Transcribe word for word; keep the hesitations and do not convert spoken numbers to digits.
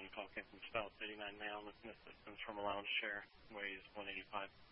talking from Spouse eighty-nine now. Listening assistance from a lounge chair. Weighs one eighty-five.